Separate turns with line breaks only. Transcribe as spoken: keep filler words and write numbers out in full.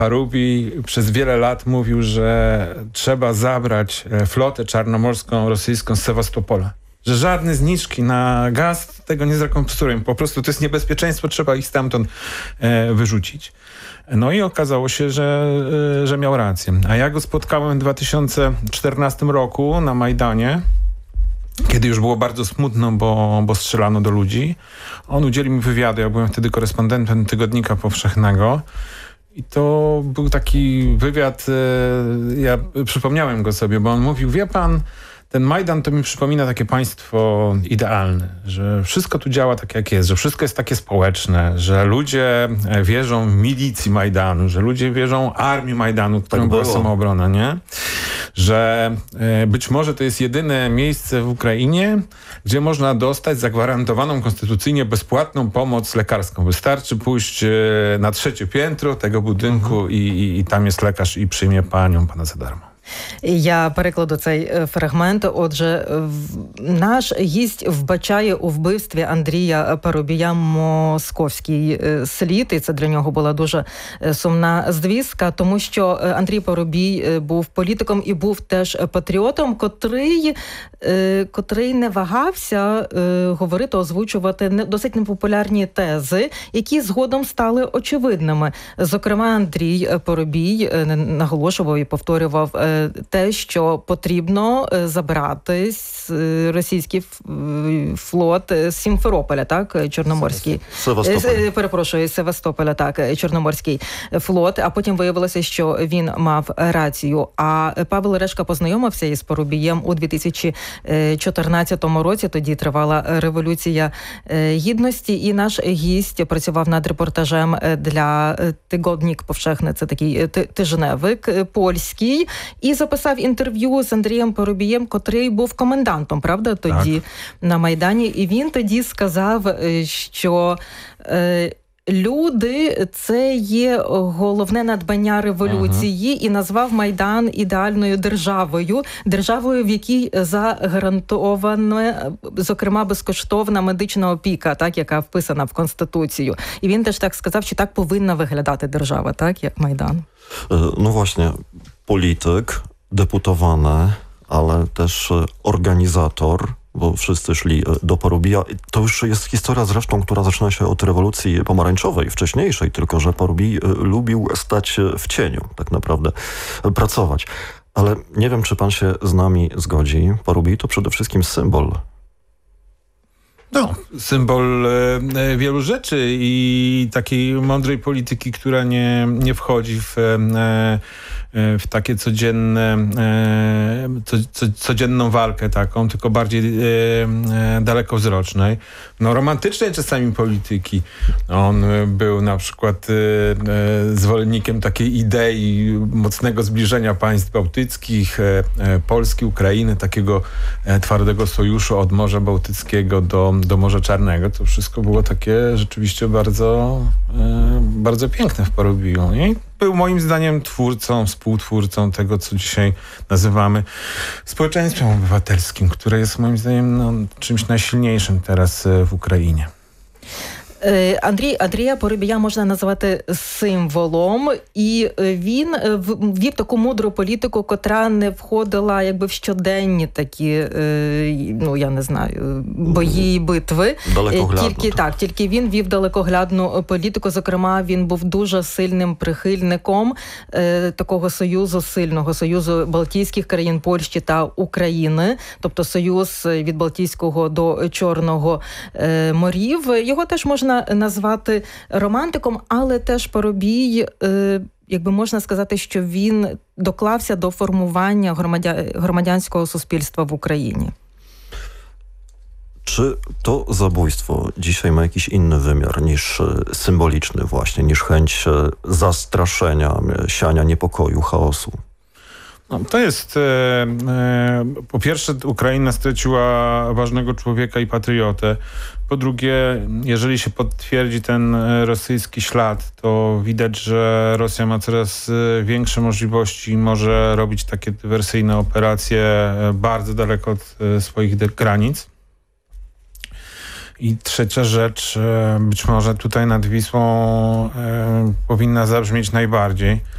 Parubi przez wiele lat mówił, że trzeba zabrać flotę czarnomorską rosyjską z Sewastopola. Że żadne zniżki na gaz tego nie zrekompensują. Po prostu to jest niebezpieczeństwo, trzeba ich stamtąd e, wyrzucić. No i okazało się, że, e, że miał rację. A ja go spotkałem w dwa tysiące czternastym roku na Majdanie, kiedy już było bardzo smutno, bo, bo strzelano do ludzi. On udzielił mi wywiadu, ja byłem wtedy korespondentem Tygodnika Powszechnego. I to był taki wywiad, e, ja przypomniałem go sobie, bo on mówił, wie pan, ten Majdan to mi przypomina takie państwo idealne, że wszystko tu działa tak jak jest, że wszystko jest takie społeczne, że ludzie wierzą w milicji Majdanu, że ludzie wierzą armii Majdanu, którą tak była samoobrona, nie? Że e, być może to jest jedyne miejsce w Ukrainie, gdzie można dostać zagwarantowaną konstytucyjnie bezpłatną pomoc lekarską. Wystarczy pójść e, na trzecie piętro tego budynku mhm. i, i, i там jest lekarz i przyjmie panią, pana za darmo.
Я перекладу цей фрагмент. Отже, наш гість вбачає у вбивстві Андрія Парубія московський слід, і це для нього була дуже сумна звістка, тому що Андрій Парубій був політиком і був теж патріотом, котрий, котрий не вагався говорити, озвучувати досить непопулярні тези, які згодом стали очевидними. Зокрема, Андрій Парубій наголошував і повторював те, що потрібно забрати російський флот з Сімферополя, так, Чорноморський.
Севастополя.
Перепрошую, з Севастополя, так, Чорноморський флот. А потім виявилося, що він мав рацію. А Павел Решка познайомився із Парубієм у дві тисячі чотирнадцятому році. Тоді тривала Революція Гідності. І наш гість працював над репортажем для Tygodnik Powszechny, це такий тижневик польський. І записав інтерв'ю з Андрієм Парубієм, котрий був комендантом, правда, тоді так. на Майдані. І він тоді сказав, що е, люди – це є головне надбання революції, ага. і назвав Майдан ідеальною державою, державою, в якій загарантована, зокрема, безкоштовна медична опіка, так, яка вписана в Конституцію. І він теж так сказав, що так повинна виглядати держава, так, як Майдан.
No właśnie, polityk, deputowany, ale też organizator, bo wszyscy szli do Parubija. To już jest historia zresztą, która zaczyna się od rewolucji pomarańczowej, wcześniejszej, tylko że Parubij lubił stać w cieniu, tak naprawdę pracować. Ale nie wiem, czy pan się z nami zgodzi. Parubij to przede wszystkim symbol.
No, symbol e, wielu rzeczy i takiej mądrej polityki, która nie, nie wchodzi w, e, w takie codzienne, e, co, co, codzienną walkę taką, tylko bardziej e, e, dalekowzrocznej. No, romantycznej czasami polityki. On był na przykład e, e, zwolennikiem takiej idei mocnego zbliżenia państw bałtyckich, e, e, Polski, Ukrainy, takiego e, twardego sojuszu od Morza Bałtyckiego do do Morza Czarnego. To wszystko było takie rzeczywiście bardzo, e, bardzo piękne w Parubiju. I był moim zdaniem twórcą, współtwórcą tego, co dzisiaj nazywamy społeczeństwem obywatelskim, które jest moim zdaniem no, czymś najsilniejszym teraz w Ukrainie.
Андрій, Андрія Парубія можна назвати символом, і він вів таку мудру політику, котра не входила якби в щоденні такі, ну я не знаю, бої, битви. Тільки так, тільки він вів далекоглядну політику. Зокрема, він був дуже сильним прихильником е, такого союзу, сильного союзу Балтійських країн, Польщі та України, тобто союз від Балтійського до Чорного е, морів. Його теж можна назвати романтиком, але теж Парубій, е, якби можна сказати, що він доклався до формування громадя... громадянського суспільства в Україні.
Czy to zabójstwo dzisiaj ma jakiś inny wymiar niż symboliczny właśnie, niż chęć zastraszenia, siania niepokoju, chaosu?
No, to jest, e, e, po pierwsze, Ukraina straciła ważnego człowieka i patriotę. Po drugie, jeżeli się potwierdzi ten rosyjski ślad, to widać, że Rosja ma coraz większe możliwości i może robić takie dywersyjne operacje bardzo daleko od swoich granic. I trzecia rzecz, być może tutaj nad Wisłą e, powinna zabrzmieć najbardziej.